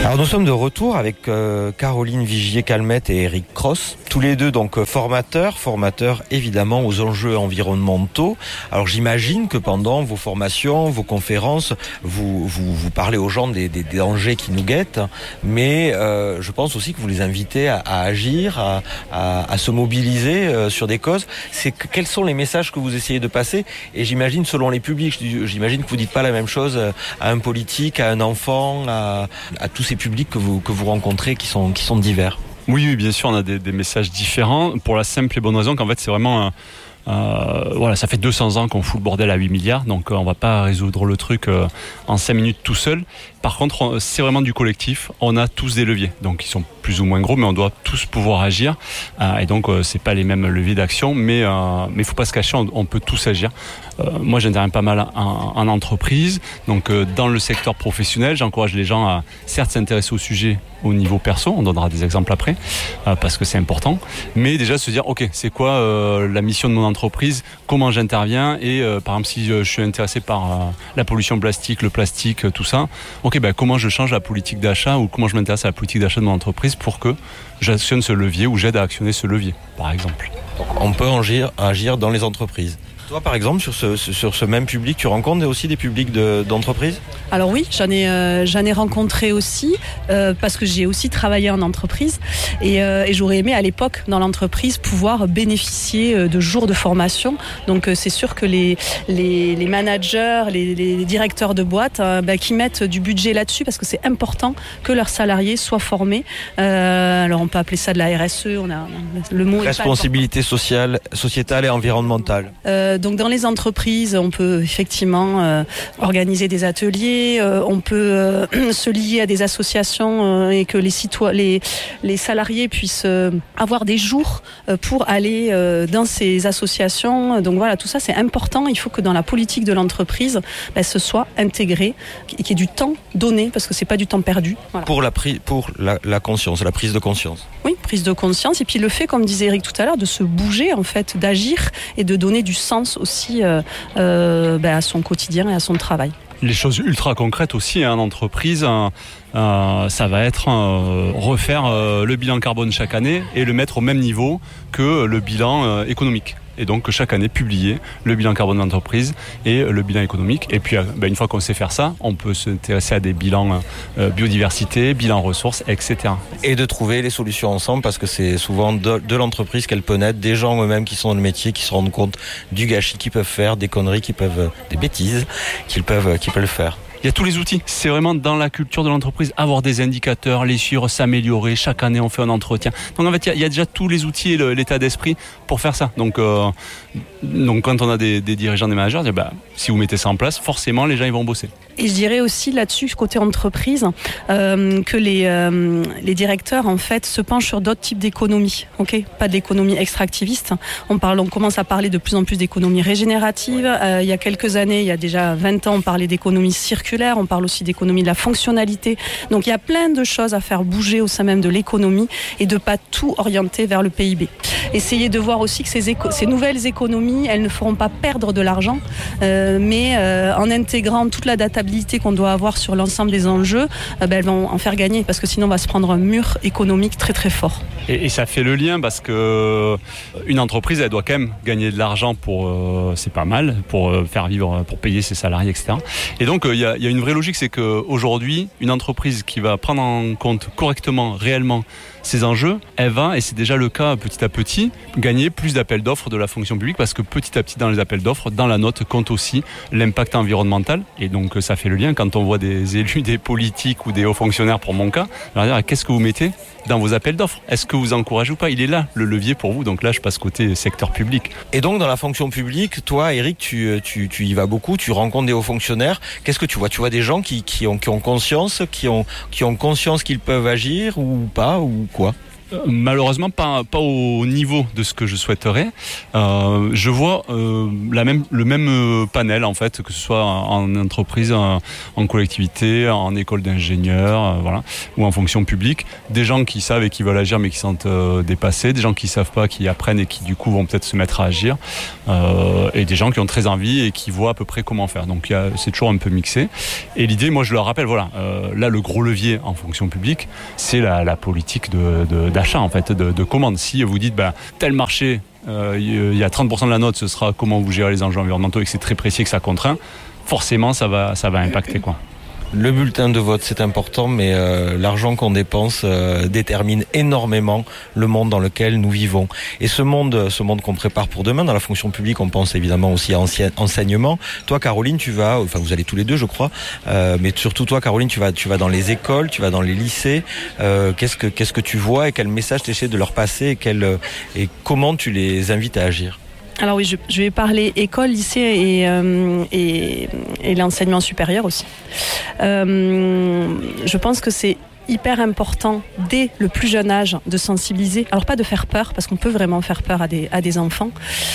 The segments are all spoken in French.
Alors nous sommes de retour avec Caroline Vigier-Calmette et Eric Cross, tous les deux donc formateurs évidemment aux enjeux environnementaux. Alors j'imagine que pendant vos formations, vos conférences, vous parlez aux gens des dangers qui nous guettent, mais je pense aussi que vous les invitez à agir, à se mobiliser sur des causes. Quels sont les messages que vous essayez de passer? Et j'imagine selon les publics, j'imagine que vous dites pas la même chose à un politique, à un enfant, à tous ces publics que vous rencontrez qui sont divers. Oui, bien sûr, on a des messages différents pour la simple et bonne raison qu'en fait c'est vraiment ça fait 200 ans qu'on fout le bordel à 8 milliards, donc on va pas résoudre le truc en 5 minutes tout seul. Par contre, c'est vraiment du collectif. On a tous des leviers, donc ils sont plus ou moins gros, mais on doit tous pouvoir agir. Et donc, c'est pas les mêmes leviers d'action, mais faut pas se cacher, on peut tous agir. Moi, j'interviens pas mal en entreprise, donc dans le secteur professionnel, j'encourage les gens à certes s'intéresser au sujet au niveau perso, on donnera des exemples après, parce que c'est important, mais déjà se dire, ok, c'est quoi la mission de mon entreprise, comment j'interviens, et par exemple, si je suis intéressé par la pollution plastique, le plastique, tout ça, ok, comment je change la politique d'achat ou comment je m'intéresse à la politique d'achat de mon entreprise pour que j'actionne ce levier ou j'aide à actionner ce levier, par exemple. Donc on peut agir dans les entreprises. Toi, par exemple, sur ce même public, tu rencontres aussi des publics d'entreprises ? Alors oui, j'en ai rencontré aussi, parce que j'ai aussi travaillé en entreprise et j'aurais aimé à l'époque dans l'entreprise pouvoir bénéficier de jours de formation. Donc c'est sûr que les managers, les directeurs de boîte qui mettent du budget là-dessus parce que c'est important que leurs salariés soient formés. Alors on peut appeler ça de la RSE, on a le mot responsabilité sociétale et environnementale. Donc dans les entreprises, on peut effectivement organiser des ateliers, on peut se lier à des associations et que les salariés puissent avoir des jours pour aller dans ces associations. Donc voilà, tout ça c'est important. Il faut que dans la politique de l'entreprise, ce soit intégré, qu'il y ait du temps donné parce que c'est pas du temps perdu. Voilà. Pour la conscience, la prise de conscience. Oui, prise de conscience et puis le fait, comme disait Eric tout à l'heure, de se bouger en fait, d'agir et de donner du sens aussi à son quotidien et à son travail. Les choses ultra concrètes aussi en entreprise, ça va être refaire le bilan carbone chaque année et le mettre au même niveau que le bilan économique. Et donc chaque année publier le bilan carbone de l'entreprise et le bilan économique. Et puis une fois qu'on sait faire ça, on peut s'intéresser à des bilans biodiversité, bilan ressources, etc. Et de trouver les solutions ensemble parce que c'est souvent de l'entreprise qu'elle peut naître, des gens eux-mêmes qui sont dans le métier, qui se rendent compte du gâchis qu'ils peuvent faire, des conneries des bêtises qu'ils peuvent faire. Il y a tous les outils. C'est vraiment dans la culture de l'entreprise, avoir des indicateurs, les suivre, s'améliorer. Chaque année, on fait un entretien. Donc en fait, il y a déjà tous les outils et l'état d'esprit pour faire ça. Donc quand on a des dirigeants, des managers, si vous mettez ça en place, forcément, les gens ils vont bosser. Et je dirais aussi là-dessus, côté entreprise, que les directeurs en fait se penchent sur d'autres types d'économies. Ok, pas de l'économie extractiviste. On commence à parler de plus en plus d'économie régénérative. Il y a quelques années, il y a déjà 20 ans, on parlait d'économie circulaire. On parle aussi d'économie de la fonctionnalité. Donc il y a plein de choses à faire bouger au sein même de l'économie et de pas tout orienter vers le PIB. Essayez de voir aussi que ces nouvelles économies, elles ne feront pas perdre de l'argent, mais en intégrant toute la databilité qu'on doit avoir sur l'ensemble des enjeux, elles vont en faire gagner parce que sinon on va se prendre un mur économique très très fort. Et ça fait le lien parce que une entreprise, elle doit quand même gagner de l'argent c'est pas mal, pour faire vivre, pour payer ses salariés, etc. Et donc il y a une vraie logique, c'est qu'aujourd'hui, une entreprise qui va prendre en compte correctement, réellement, ces enjeux, elle va, et c'est déjà le cas petit à petit, gagner plus d'appels d'offres de la fonction publique parce que petit à petit dans les appels d'offres, dans la note compte aussi l'impact environnemental et donc ça fait le lien quand on voit des élus, des politiques ou des hauts fonctionnaires pour mon cas, dire qu'est-ce que vous mettez dans vos appels d'offres? Est-ce que vous encouragez ou pas? Il est là le levier pour vous, donc là je passe côté secteur public. Et donc dans la fonction publique, toi Eric, tu y vas beaucoup, tu rencontres des hauts fonctionnaires, qu'est-ce que tu vois? Tu vois des gens qui ont conscience, qui ont conscience qu'ils peuvent agir ou pas, ou quoi? Malheureusement, pas au niveau de ce que je souhaiterais. Je vois le même panel, en fait, que ce soit en entreprise, en collectivité, en école d'ingénieurs, voilà, ou en fonction publique. Des gens qui savent et qui veulent agir, mais qui sont dépassés. Des gens qui savent pas, qui apprennent et qui, du coup, vont peut-être se mettre à agir. Et des gens qui ont très envie et qui voient à peu près comment faire. Donc, c'est toujours un peu mixé. Et l'idée, moi, je le rappelle, voilà, là, le gros levier en fonction publique, c'est la politique d'achat, en fait, de commande. Si vous dites, tel marché, il y a 30% de la note, ce sera comment vous gérez les enjeux environnementaux et que c'est très précis et que ça contraint, forcément, ça va impacter, quoi. Le bulletin de vote, c'est important, mais l'argent qu'on dépense détermine énormément le monde dans lequel nous vivons. Et ce monde qu'on prépare pour demain, dans la fonction publique, on pense évidemment aussi à enseignement. Toi, Caroline, vous allez tous les deux, je crois, mais surtout toi, Caroline, tu vas dans les écoles, tu vas dans les lycées. Qu'est-ce que tu vois et quel message tu essaies de leur passer et comment tu les invites à agir? Alors oui, je vais parler école, lycée et l'enseignement supérieur aussi. Je pense que c'est hyper important dès le plus jeune âge de sensibiliser. Alors pas de faire peur, parce qu'on peut vraiment faire peur à des enfants,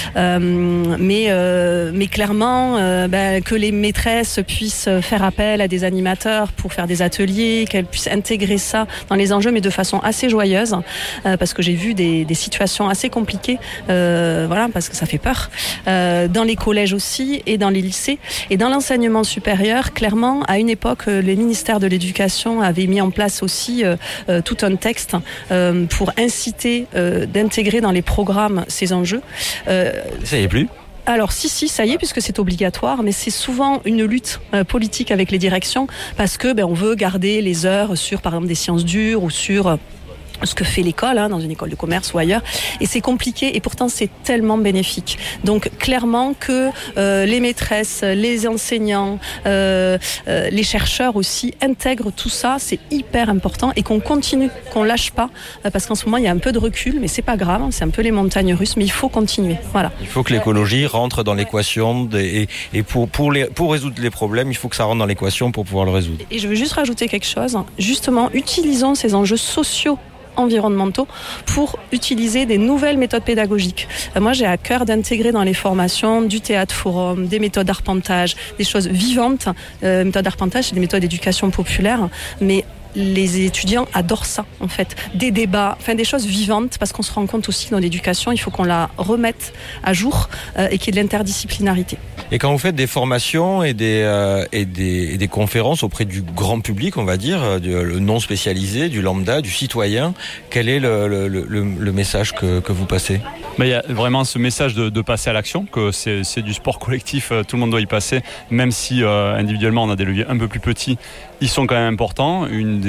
mais clairement que les maîtresses puissent faire appel à des animateurs pour faire des ateliers, qu'elles puissent intégrer ça dans les enjeux, mais de façon assez joyeuse, parce que j'ai vu des situations assez compliquées, parce que ça fait peur, dans les collèges aussi et dans les lycées. Et dans l'enseignement supérieur, clairement, à une époque, les ministères de l'Éducation avaient mis en place aussi tout un texte pour inciter d'intégrer dans les programmes ces enjeux. Ça y est plus? Alors si, ça y est, puisque c'est obligatoire, mais c'est souvent une lutte politique avec les directions, parce que on veut garder les heures sur, par exemple, des sciences dures ou sur ce que fait l'école, dans une école de commerce ou ailleurs, et c'est compliqué et pourtant c'est tellement bénéfique. Donc clairement que les maîtresses, les enseignants, les chercheurs aussi intègrent tout ça, c'est hyper important, et qu'on continue, qu'on lâche pas, parce qu'en ce moment il y a un peu de recul, mais c'est pas grave, c'est un peu les montagnes russes, mais il faut continuer. Voilà. Il faut que l'écologie rentre dans l'équation et pour résoudre les problèmes, il faut que ça rentre dans l'équation pour pouvoir le résoudre. Et je veux juste rajouter quelque chose, justement, utilisons ces enjeux sociaux environnementaux pour utiliser des nouvelles méthodes pédagogiques. Moi, j'ai à cœur d'intégrer dans les formations du théâtre forum, des méthodes d'arpentage, des choses vivantes. Méthodes d'arpentage, c'est des méthodes d'éducation populaire, mais les étudiants adorent ça, en fait. Des débats, des choses vivantes, parce qu'on se rend compte aussi que dans l'éducation, il faut qu'on la remette à jour et qu'il y ait de l'interdisciplinarité. Et quand vous faites des formations et des conférences auprès du grand public, on va dire, le non spécialisé, du lambda, du citoyen, quel est le message que vous passez? Il y a vraiment ce message de passer à l'action, que c'est du sport collectif, tout le monde doit y passer, même si individuellement on a des leviers un peu plus petits, ils sont quand même importants.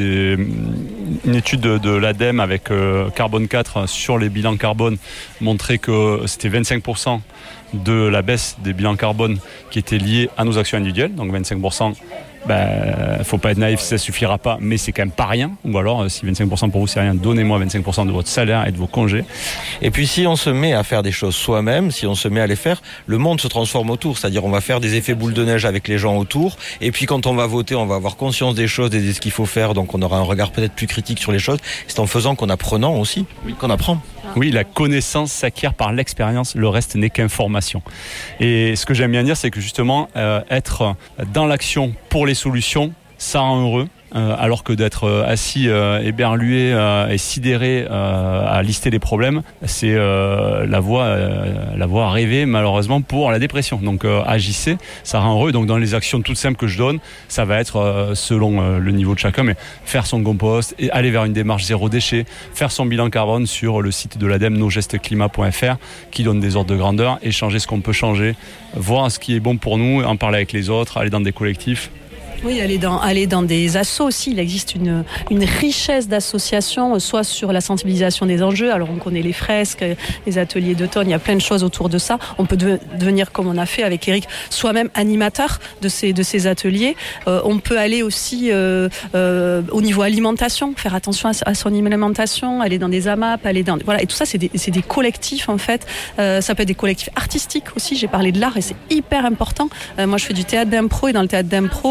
Une étude de l'ADEME avec Carbone 4 sur les bilans carbone montrait que c'était 25% de la baisse des bilans carbone qui étaient liés à nos actions individuelles, donc 25%. Faut pas être naïf, ça suffira pas, mais c'est quand même pas rien. Ou alors, si 25% pour vous c'est rien, donnez-moi 25% de votre salaire et de vos congés. Et puis si on se met à faire des choses soi-même, si on se met à les faire, le monde se transforme autour. C'est-à-dire on va faire des effets boule de neige avec les gens autour. Et puis quand on va voter, on va avoir conscience des choses et de ce qu'il faut faire. Donc on aura un regard peut-être plus critique sur les choses. C'est en faisant qu'en apprenant aussi, qu'on apprend. Oui, la connaissance s'acquiert par l'expérience, le reste n'est qu'information. Et ce que j'aime bien dire, c'est que justement, être dans l'action pour les solutions, ça rend heureux. Alors que d'être assis, éberlué et sidéré à lister les problèmes, c'est la voie à rêver malheureusement pour la dépression. Donc agissez, ça rend heureux. Donc dans les actions toutes simples que je donne, ça va être selon le niveau de chacun, mais faire son compost, et aller vers une démarche zéro déchet, faire son bilan carbone sur le site de l'ADEME nosgestesclimat.fr qui donne des ordres de grandeur, échanger ce qu'on peut changer, voir ce qui est bon pour nous, en parler avec les autres, aller dans des collectifs. Oui, aller dans des assos aussi. Il existe une richesse d'associations, soit sur la sensibilisation des enjeux. Alors on connaît les fresques, les ateliers d'automne, il y a plein de choses autour de ça. On peut devenir, comme on a fait avec Eric, soi-même animateur de ces ateliers. On peut aller aussi au niveau alimentation, faire attention à son alimentation, aller dans des AMAP, voilà. Et tout ça, c'est des collectifs en fait. Ça peut être des collectifs artistiques aussi. J'ai parlé de l'art et c'est hyper important. Moi, je fais du théâtre d'impro et dans le théâtre d'impro,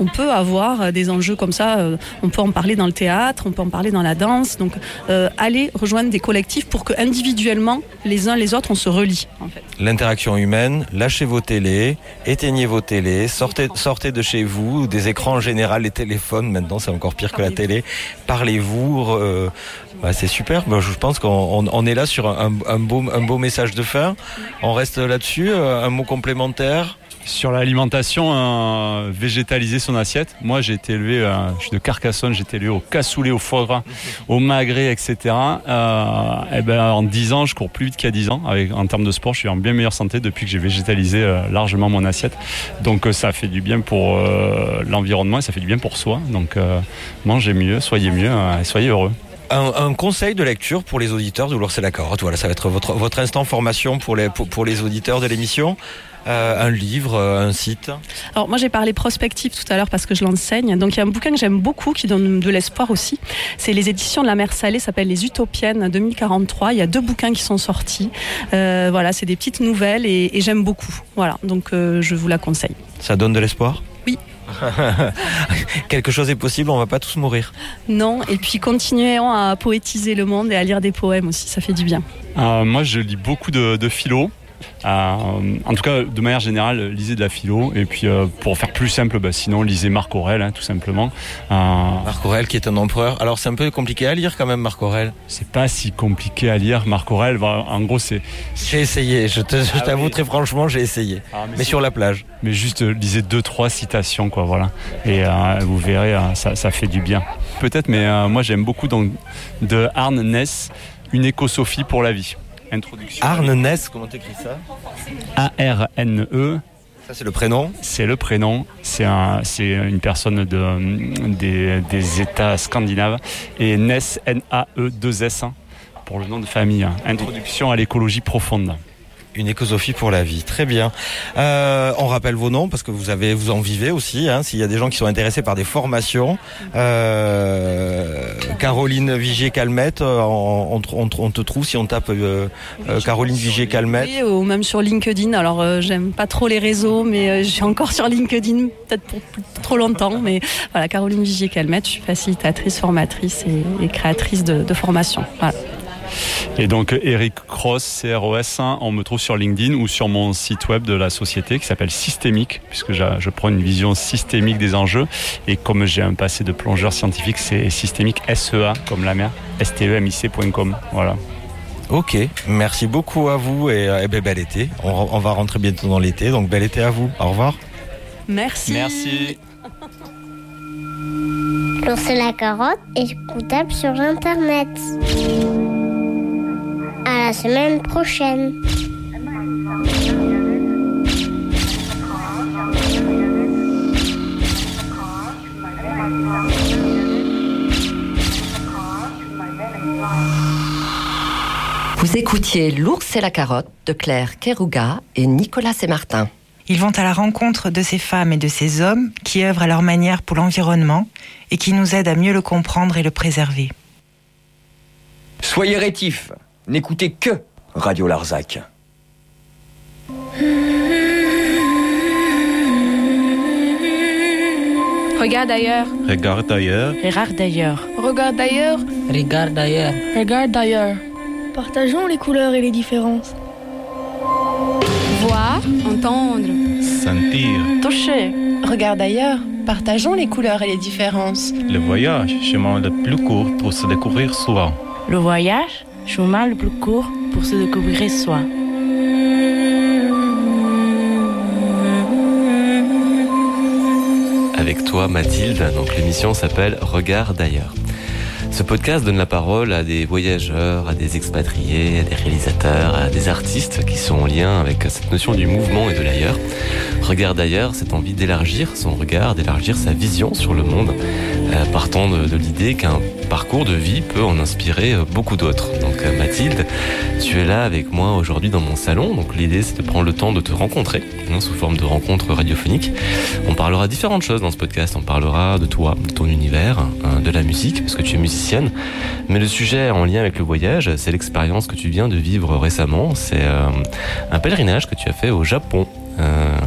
on peut avoir des enjeux comme ça. On peut en parler dans le théâtre, on peut en parler dans la danse. Donc, aller rejoindre des collectifs pour que individuellement, les uns les autres, on se relie. En fait. L'interaction humaine, lâchez vos télés, éteignez vos télés, sortez de chez vous, des écrans en général, les téléphones, maintenant c'est encore pire que la télé. Parlez-vous, c'est super. Je pense qu'on est là sur un beau message de fin. On reste là-dessus, un mot complémentaire. Sur l'alimentation, végétaliser son assiette. Moi, j'ai été élevé, je suis de Carcassonne, j'ai été élevé au cassoulet, au foie gras, au magret, etc. En 10 ans, je cours plus vite qu'il y a 10 ans. En termes de sport, je suis en bien meilleure santé depuis que j'ai végétalisé largement mon assiette. Donc, ça fait du bien pour l'environnement et ça fait du bien pour soi. Donc, mangez mieux, soyez mieux et soyez heureux. Un conseil de lecture pour les auditeurs de L'Ours et la Carotte. Voilà, ça va être votre instant formation pour les auditeurs de l'émission. Un livre, un site. Alors moi j'ai parlé prospective tout à l'heure parce que je l'enseigne. Donc il y a un bouquin que j'aime beaucoup qui donne de l'espoir aussi. C'est les éditions de la Mer Salée, ça s'appelle Les Utopiennes 2043. Il y a 2 bouquins qui sont sortis. C'est des petites nouvelles et j'aime beaucoup. Voilà, donc je vous la conseille. Ça donne de l'espoir ? Oui. Quelque chose est possible, on va pas tous mourir. Non, et puis continuons à poétiser le monde et à lire des poèmes aussi, ça fait du bien. Moi je lis beaucoup de philo. En tout cas, de manière générale, lisez de la philo. Et puis, pour faire plus simple, sinon, lisez Marc Aurèle, tout simplement. Marc Aurèle, qui est un empereur. Alors, c'est un peu compliqué à lire, quand même, Marc Aurèle. C'est pas si compliqué à lire, Marc Aurèle. En gros, c'est... J'ai essayé, je t'avoue très franchement, j'ai essayé. Mais sur la plage. Mais juste, lisez 2-3 citations, quoi, voilà. Et vous verrez, ça fait du bien. Peut-être, mais moi, j'aime beaucoup donc, de Arne Ness, Une écosophie pour la vie. Introduction. Arne Ness, comment t'écris ça ? A-R-N-E. Ça, c'est le prénom ? C'est le prénom. C'est une personne des États scandinaves. Et Ness, N-A-E-2-S, pour le nom de famille. Introduction à l'écologie profonde. Une écosophie pour la vie, très bien. On rappelle vos noms parce que vous en vivez aussi. S'il y a des gens qui sont intéressés par des formations, Caroline Vigier-Calmette, on te trouve si on tape Caroline Vigier-Calmette. Oui, ou même sur LinkedIn. Alors j'aime pas trop les réseaux, mais je suis encore sur LinkedIn, peut-être pour trop longtemps. Mais voilà, Caroline Vigier-Calmette, je suis facilitatrice, formatrice et créatrice de formation. Voilà. Et donc Eric Cross, CROS, on me trouve sur LinkedIn ou sur mon site web de la société qui s'appelle Systémique, puisque je prends une vision systémique des enjeux. Et comme j'ai un passé de plongeur scientifique, c'est Systémique, SEA, comme la mer, stemic.com. Voilà. Ok, merci beaucoup à vous et bel été. On va rentrer bientôt dans l'été, donc bel été à vous. Au revoir. Merci. Merci. L'Ours et la Carotte est écoutable sur Internet. À la semaine prochaine. Vous écoutiez L'Ours et la Carotte de Claire Kerouga et Nicolas Sémartin. Ils vont à la rencontre de ces femmes et de ces hommes qui œuvrent à leur manière pour l'environnement et qui nous aident à mieux le comprendre et le préserver. Soyez rétifs, n'écoutez que Radio Larzac. Regarde ailleurs. Regarde ailleurs. Regarde ailleurs. Regarde ailleurs. Regarde ailleurs. Regarde ailleurs. Partageons les couleurs et les différences. Voir, entendre, sentir, toucher. Regarde ailleurs. Partageons les couleurs et les différences. Le voyage, chemin le plus court pour se découvrir soi. Le voyage, chemin le plus court pour se découvrir soi. Avec toi Mathilde, donc l'émission s'appelle Regarde d'ailleurs. Ce podcast donne la parole à des voyageurs, à des expatriés, à des réalisateurs, à des artistes qui sont en lien avec cette notion du mouvement et de l'ailleurs. Regarde d'ailleurs, cette envie d'élargir son regard, d'élargir sa vision sur le monde, partant de l'idée qu'un parcours de vie peut en inspirer beaucoup d'autres. Donc Mathilde, tu es là avec moi aujourd'hui dans mon salon. Donc l'idée c'est de prendre le temps de te rencontrer, sous forme de rencontre radiophonique. On parlera différentes choses dans ce podcast. On parlera de toi, de ton univers, de la musique, parce que tu es musicienne. Mais le sujet en lien avec le voyage, c'est l'expérience que tu viens de vivre récemment. C'est un pèlerinage que tu as fait au Japon.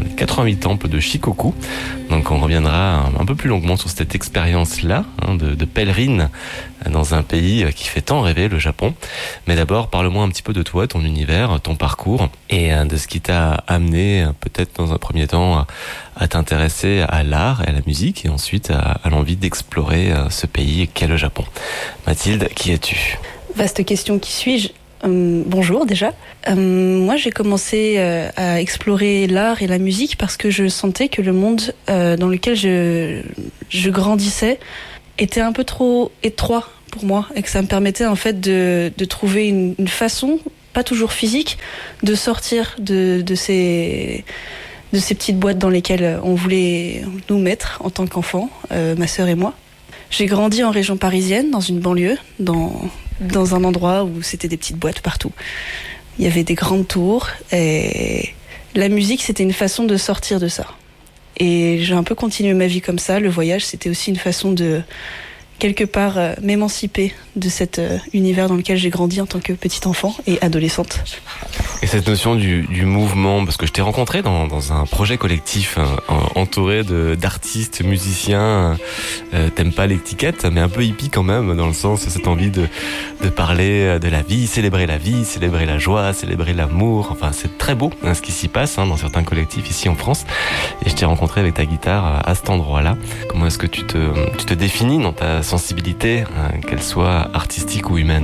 les 88 temples de Shikoku. Donc on reviendra un peu plus longuement sur cette expérience-là, de pèlerine dans un pays qui fait tant rêver, le Japon. Mais d'abord, parle-moi un petit peu de toi, ton univers, ton parcours, et de ce qui t'a amené, peut-être dans un premier temps, à t'intéresser à l'art et à la musique, et ensuite à l'envie d'explorer ce pays qu'est le Japon. Mathilde, qui es-tu ? Vaste question, qui suis-je ? Bonjour déjà. Moi j'ai commencé à explorer l'art et la musique parce que je sentais que le monde dans lequel je grandissais était un peu trop étroit pour moi et que ça me permettait en fait de trouver une façon, pas toujours physique, de sortir de ces petites boîtes dans lesquelles on voulait nous mettre en tant qu'enfants, ma sœur et moi. J'ai grandi en région parisienne, dans une banlieue, dans un endroit où c'était des petites boîtes partout. Il y avait des grandes tours et la musique, c'était une façon de sortir de ça. Et j'ai un peu continué ma vie comme ça. Le voyage, c'était aussi une façon de, quelque part, m'émanciper de cet univers dans lequel j'ai grandi en tant que petite enfant et adolescente. Et cette notion du mouvement, parce que je t'ai rencontré dans un projet collectif entouré d'artistes, musiciens, t'aimes pas l'étiquette, mais un peu hippie quand même, dans le sens, cette envie de parler de la vie, célébrer la joie, célébrer l'amour. Enfin, c'est très beau ce qui s'y passe dans certains collectifs ici en France. Et je t'ai rencontré avec ta guitare à cet endroit-là. Comment est-ce que tu te définis dans ta sensibilité, qu'elle soit artistique ou humaine ?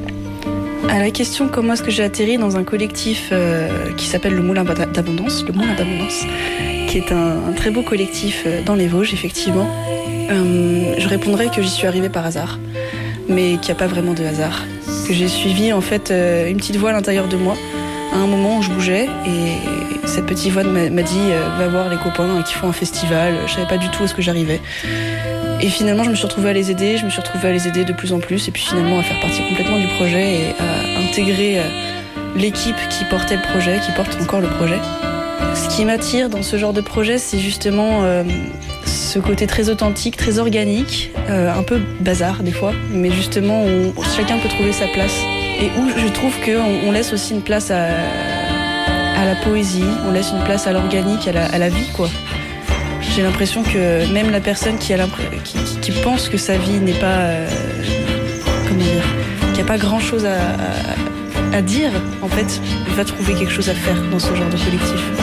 À la question comment est-ce que j'ai atterri dans un collectif qui s'appelle le Moulin d'Abondance, qui est un très beau collectif dans les Vosges, effectivement, je répondrais que j'y suis arrivée par hasard, mais qu'il n'y a pas vraiment de hasard. Que j'ai suivi en fait une petite voix à l'intérieur de moi, à un moment où je bougeais, et cette petite voix m'a dit va voir les copains qui font un festival. Je savais pas du tout où est-ce que j'arrivais. Et finalement, je me suis retrouvée à les aider, de plus en plus, et puis finalement à faire partie complètement du projet et à intégrer l'équipe qui portait le projet, qui porte encore le projet. Ce qui m'attire dans ce genre de projet, c'est justement ce côté très authentique, très organique, un peu bazar des fois, mais justement où chacun peut trouver sa place. Et où je trouve qu'on laisse aussi une place à la poésie, on laisse une place à l'organique, à la vie, quoi. J'ai l'impression que même la personne qui pense que sa vie n'est pas... qu'il n'y a pas grand-chose à dire, en fait, va trouver quelque chose à faire dans ce genre de collectif.